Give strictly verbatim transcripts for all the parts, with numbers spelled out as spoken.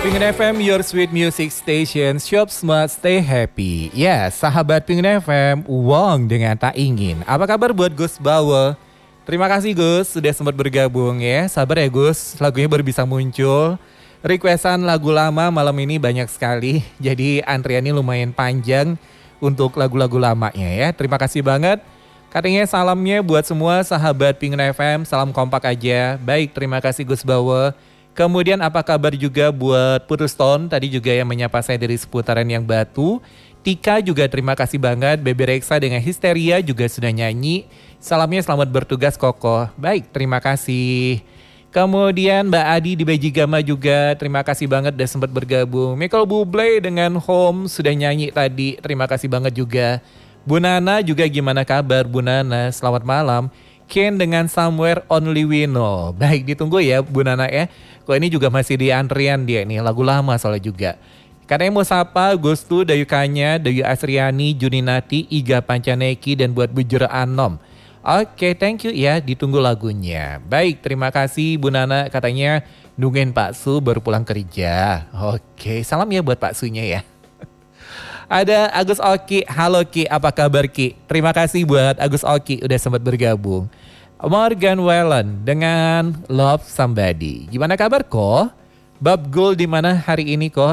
Pengen F M, your sweet music station, shop smart, stay happy. Ya, sahabat Pengen F M, uang dengan tak ingin. Apa kabar buat Gus Bawa? Terima kasih Gus, sudah sempat bergabung ya. Sabar ya Gus, lagunya baru bisa muncul. Requestan lagu lama malam ini banyak sekali. Jadi antriannya lumayan panjang untuk lagu-lagu lamanya ya. Terima kasih banget. Katanya salamnya buat semua sahabat Pengen F M, salam kompak aja. Baik, terima kasih Gus Bawa. Kemudian apa kabar juga buat Putuston, tadi juga yang menyapa saya dari seputaran yang Batu. Tika juga terima kasih banget, Bebe Reksa dengan Histeria juga sudah nyanyi. Salamnya selamat bertugas Koko. Baik, terima kasih. Kemudian Mbak Adi di Bejigama juga terima kasih banget udah sempat bergabung. Michael Bublé dengan Home sudah nyanyi tadi, terima kasih banget juga. Bu Nana juga gimana kabar Bu Nana, selamat malam. Ken dengan Somewhere Only We Know. Baik, ditunggu ya Bu Nana ya. Kok ini juga masih di antrian dia nih, lagu lama soalnya juga. Karena mau sapa Gustu, Dayu Kanya, Dayu Asriani, Juninati, Iga Pancaneki, dan buat Bujur Anom. Oke, thank you ya, ditunggu lagunya. Baik, terima kasih Bu Nana, katanya nungguin Pak Su baru pulang kerja. Oke, salam ya buat Pak Sunya ya. Ada Agus Oki, halo Ki, apa kabar Ki? Terima kasih buat Agus Oki udah sempat bergabung. Morgan Wallen dengan Love Somebody. Gimana kabar kok? Bab Gul di mana hari ini kok?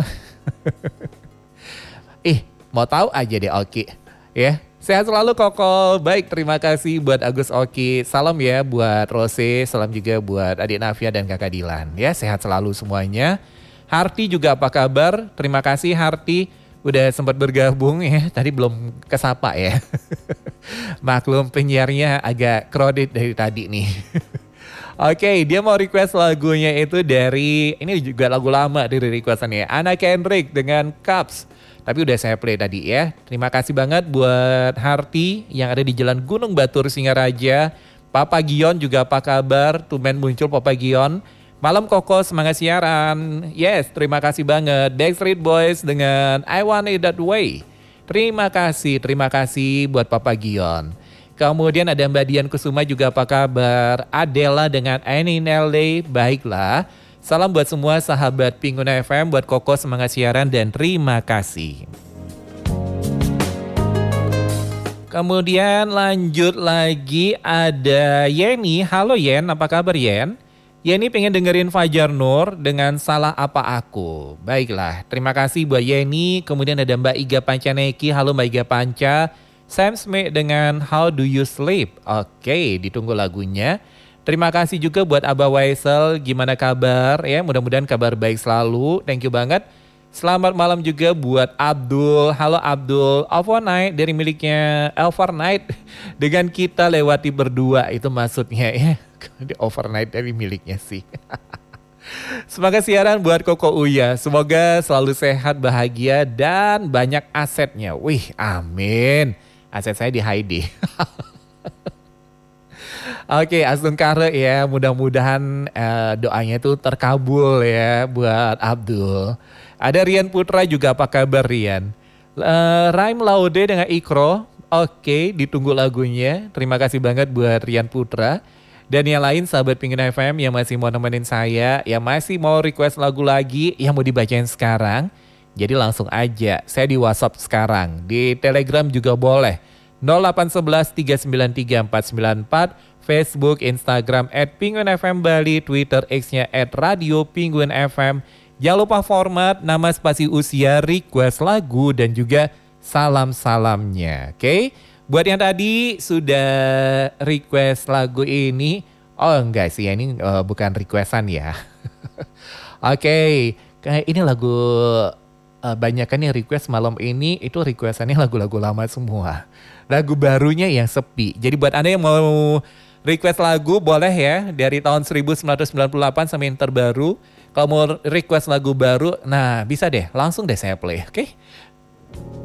Ih, mau tahu aja deh Oki. Ya, sehat selalu Koko. Baik, terima kasih buat Agus Oki. Salam ya buat Rose, salam juga buat adik Navia dan kakak Dilan. Ya, sehat selalu semuanya. Harti juga apa kabar? Terima kasih Harti. Udah sempat bergabung ya, tadi belum kesapa ya. Maklum penyiarnya agak crowded dari tadi nih. Oke, okay, dia mau request lagunya itu dari, ini juga lagu lama dari requestannya, Anna Kendrick dengan Cups. Tapi udah saya play tadi ya. Terima kasih banget buat Harti yang ada di Jalan Gunung Batur Singaraja. Papa Gion juga apa kabar? Tumben muncul Papa Gion. Malam Koko, semangat siaran. Yes, terima kasih banget. Backstreet Boys dengan I Want It That Way. Terima kasih, terima kasih buat Papa Gion. Kemudian ada Mbak Dian Kusuma juga apa kabar. Adela dengan Annie Nelly, baiklah. Salam buat semua sahabat Pengen F M, buat Koko semangat siaran dan terima kasih. Kemudian lanjut lagi ada Yeni. Halo Yen, apa kabar Yen? Yeni pengen dengerin Fajar Nur dengan Salah Apa Aku. Baiklah, terima kasih buat Yeni. Kemudian ada Mbak Iga Pancaneki. Halo Mbak Iga Panca. Sam Smith dengan How Do You Sleep. Oke, ditunggu lagunya. Terima kasih juga buat Abah Waisel. Gimana kabar? Ya, mudah-mudahan kabar baik selalu. Thank you banget. Selamat malam juga buat Abdul. Halo Abdul. Overnight dari miliknya Overnight. Dengan kita lewati berdua itu maksudnya ya. Di overnight dari miliknya sih. Semoga siaran buat Koko Uya. Semoga selalu sehat, bahagia, dan banyak asetnya. Wih, amin. Aset saya di Heidi. Oke, Astung Kare ya. Mudah-mudahan uh, doanya itu terkabul ya buat Abdul. Ada Rian Putra juga, apa kabar Rian? Uh, Raim Laude dengan Ikro. Oke, ditunggu lagunya. Terima kasih banget buat Rian Putra. Dan yang lain sahabat Pengen F M yang masih mau nemenin saya, yang masih mau request lagu lagi yang mau dibacain sekarang. Jadi langsung aja, saya di WhatsApp sekarang. Di Telegram juga boleh. nol delapan satu satu tiga sembilan tiga empat sembilan empat, Facebook, Instagram at Penguin F M Bali, Twitter X-nya at Radio Penguin F M. Jangan lupa format, nama, spasi, usia, request lagu, dan juga salam-salamnya. Oke? Okay? Buat yang tadi sudah request lagu ini, oh enggak sih, ini uh, bukan requestan ya. Oke, okay. Ini lagu uh, banyak kan yang request malam ini, itu requestannya lagu-lagu lama semua. Lagu barunya yang sepi. Jadi buat Anda yang mau request lagu boleh ya, dari tahun seribu sembilan ratus sembilan puluh delapan sampai yang terbaru. Kalau mau request lagu baru, nah bisa deh, langsung deh saya play, oke? Okay?